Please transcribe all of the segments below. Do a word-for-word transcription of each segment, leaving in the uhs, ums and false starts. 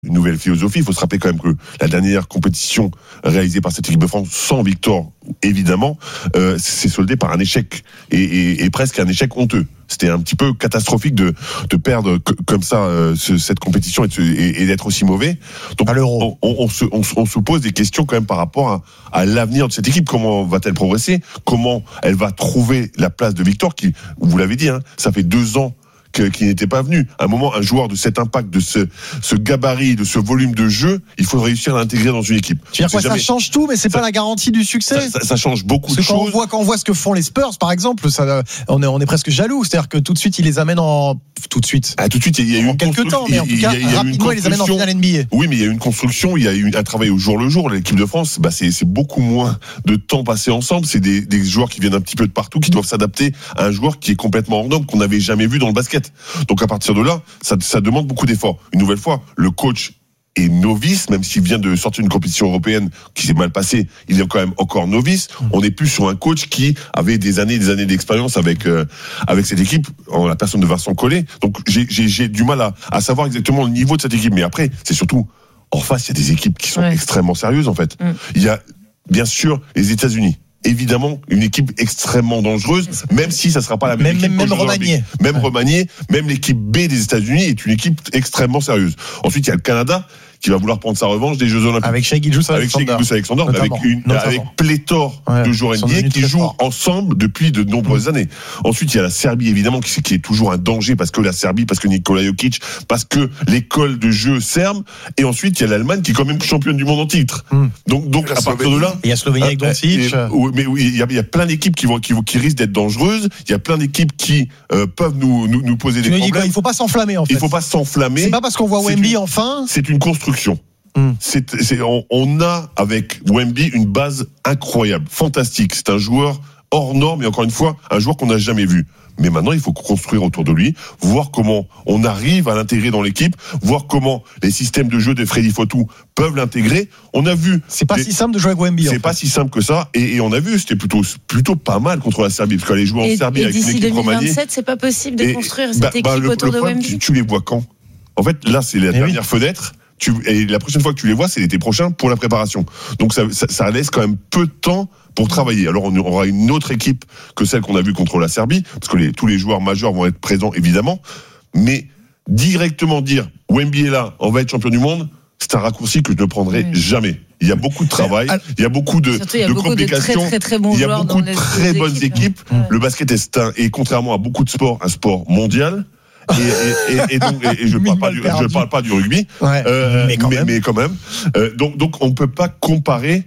une nouvelle philosophie. Il faut se rappeler quand même que la dernière compétition réalisée par cette équipe de France, sans victoire évidemment, euh, c'est soldé par un échec et, et, et presque un échec honteux. C'était un petit peu catastrophique de, de perdre c- comme ça euh, ce, cette compétition et, de, et, et d'être aussi mauvais. Donc on, on, on, se, on, on se pose des questions quand même par rapport à, à l'avenir de cette équipe. Comment va-t-elle progresser ? Comment elle va trouver la place de Victor qui, vous l'avez dit, hein, ça fait deux ans Que, qui n'était pas venu. À un moment, un joueur de cet impact, de ce, ce gabarit, de ce volume de jeu, il faut réussir à l'intégrer dans une équipe. Tu veux dire quoi, jamais... ça change tout, mais c'est ça, pas la garantie du succès. Ça, ça, ça change beaucoup de quand choses. On voit, quand on voit ce que font les Spurs, par exemple, ça, on, est, on est presque jaloux. C'est-à-dire que tout de suite, ils les amènent en tout de suite. Ah, tout de suite, il y a eu en une quelques temps, mais en tout cas, rapidement, ils les amènent en finale N B A. Oui, mais il y a eu une construction, il y a eu un travail au jour le jour. L'équipe de France, bah, c'est, c'est beaucoup moins de temps passé ensemble. C'est des, des joueurs qui viennent un petit peu de partout, qui doivent s'adapter à un joueur qui est complètement hors norme, qu'on n'avait jamais vu dans le basket. Donc à partir de là, ça, ça demande beaucoup d'efforts. Une nouvelle fois, le coach est novice, même s'il vient de sortir une compétition européenne qui s'est mal passée, il est quand même encore novice. On n'est plus sur un coach qui avait des années et des années d'expérience avec euh, avec cette équipe, en la personne de Vincent Collet. Donc j'ai, j'ai, j'ai du mal à, à savoir exactement le niveau de cette équipe. Mais après, c'est surtout, en face, il y a des équipes qui sont ouais. extrêmement sérieuses, en fait. Mm. Il y a, bien sûr, les États-Unis. Évidemment, une équipe extrêmement dangereuse, même si ça sera pas la même, même équipe. Même, même remaniée. Même ouais. remaniée. Même l'équipe B des États-Unis est une équipe extrêmement sérieuse. Ensuite, il y a le Canada qui va vouloir prendre sa revanche des Jeux Olympiques. Avec Shai Gilgeous-Alexander. Avec Shai Gilgeous-Alexander, mais avec, une, avec pléthore ouais, de joueurs N B A qui jouent fort. ensemble depuis de nombreuses mmh. années. Ensuite, il y a la Serbie, évidemment, qui, qui est toujours un danger parce que la Serbie, parce que Nikola Jokic, parce que l'école de jeu serbe. Et ensuite, il y a l'Allemagne qui est quand même championne du monde en titre. Mmh. Donc, donc à partir de là. Il y a Slovénie avec Doncic. Mais oui, il y a, il y a plein d'équipes qui vont, qui, qui risquent d'être dangereuses. Il y a plein d'équipes qui euh, peuvent nous, nous, nous poser tu des problèmes. Il ne faut pas s'enflammer, en fait. Il ne faut pas s'enflammer. C'est pas parce qu'on voit Wemby enfin. C'est une construction. Mmh. C'est, c'est, on, on a avec Wemby une base incroyable, fantastique. C'est un joueur hors norme et encore une fois, un joueur qu'on n'a jamais vu. Mais maintenant, il faut construire autour de lui, voir comment on arrive à l'intégrer dans l'équipe, voir comment les systèmes de jeu de Freddy Fotou peuvent l'intégrer. On a vu. C'est pas les, si simple de jouer avec Wemby. C'est pas si simple que ça. Et, et on a vu, c'était plutôt, plutôt pas mal contre la Serbie, parce qu'aller jouer en et, Serbie et avec une équipe remaniée. d'ici deux mille vingt-sept, c'est pas possible de et, construire bah, cette équipe bah, le, autour le de problème, Wemby. tu, tu les vois quand ? En fait, là, c'est la et dernière oui. fenêtre. Tu, et la prochaine fois que tu les vois, c'est l'été prochain pour la préparation. Donc ça, ça, ça laisse quand même peu de temps pour travailler. Alors on aura une autre équipe que celle qu'on a vue contre la Serbie, parce que les, tous les joueurs majeurs vont être présents évidemment. Mais directement dire Wemby est là, on va être champion du monde, c'est un raccourci que je ne prendrai oui. jamais. Il y a beaucoup de travail, il y a beaucoup de, Surtout, il y a de beaucoup complications, de très, très, très bons il y a beaucoup de très bonnes équipes. équipes. Ouais. Le basket est un, et contrairement à beaucoup de sports, un sport mondial. Et, et, et, et donc, et, et je parle pas du, je parle pas du rugby, ouais, euh, mais quand mais, même. mais quand même. Euh, donc, donc, on peut pas comparer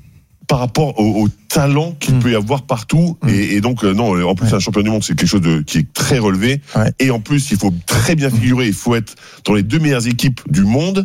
par rapport au, au talent qu'il mm. peut y avoir partout. Mm. Et, et donc, euh, non, en plus, ouais. un champion du monde, c'est quelque chose de, qui est très relevé. Ouais. Et en plus, il faut très bien figurer. Il faut être dans les deux meilleures équipes du monde.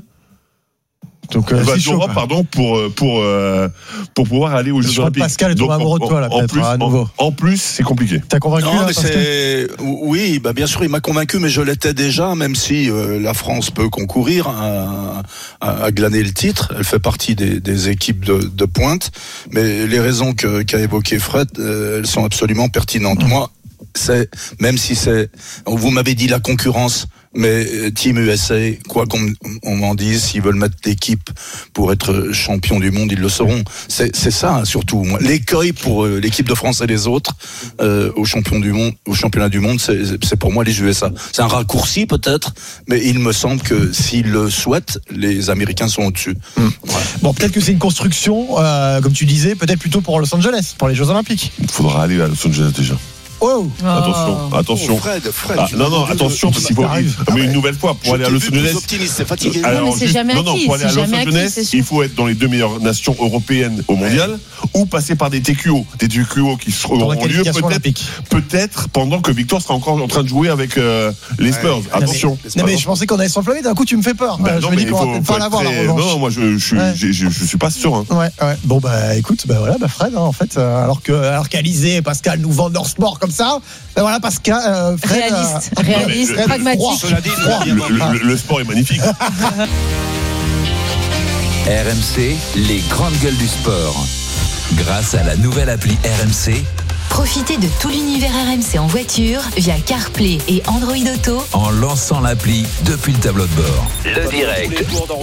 Donc, euh, bah, d'Europe, pardon, pour pour euh, pour pouvoir aller aux Jeux Olympiques. Pascal est tombé amoureux de toi là, en plus, à nouveau. En, en plus, c'est compliqué. T'as convaincu non, là, mais c'est... Oui, bah bien sûr, il m'a convaincu, mais je l'étais déjà, même si euh, la France peut concourir à, à, à glaner le titre. Elle fait partie des, des équipes de, de pointe, mais les raisons que, qu'a évoquées Fred, euh, elles sont absolument pertinentes. Mmh. Moi, c'est même si c'est, vous m'avez dit la concurrence. Mais Team U S A, quoi qu'on on m'en dise, s'ils veulent mettre l'équipe pour être champion du monde, ils le seront. C'est, c'est ça, hein, surtout. Moi, l'écueil pour euh, l'équipe de France et les autres euh, au champion du monde, au championnat du monde, c'est, c'est pour moi les U S A. C'est un raccourci peut-être, mais il me semble que s'ils le souhaitent, les Américains sont au-dessus. Mmh. Ouais. Bon, peut-être que c'est une construction, euh, comme tu disais, peut-être plutôt pour Los Angeles, pour les Jeux Olympiques. Il faudra aller à Los Angeles déjà. Oh. Attention, attention. Oh, Fred, Fred, ah, non, non, attention, parce qu'il faut. Mais ah ouais. une nouvelle fois, pour je aller à Los Angeles. C'est fatigué. Alors, non, mais c'est juste, jamais non, non, pour aller à Los Angeles, il faut être dans les deux meilleures nations européennes au mondial, ouais. ou passer par des T Q O. Des T Q O qui seront lieu peut-être, peut-être pendant que Victor sera encore en train de jouer avec euh, les Spurs. Ouais. Attention. Non, mais je pensais qu'on allait s'enflammer, d'un coup, tu me fais peur. Bah, je non, me dis qu'on va peut-être pas l'avoir, la revanche. Non, moi, je, je, ouais. je, je, je suis pas sûr. Hein. Ouais, ouais. Bon, bah, écoute, bah voilà, bah, Fred, hein, en fait, euh, alors que, alors qu'Alizé et Pascal nous vendent leur sport comme ça, bah voilà, Pascal, euh, Fred, réaliste, euh, réaliste, le, pragmatique. Le, le, le, le sport est magnifique. R M C, les grandes gueules du sport. Grâce à la nouvelle appli R M C, Profitez de tout l'univers R M C en voiture via CarPlay et Android Auto en lançant l'appli depuis le tableau de bord. Le direct.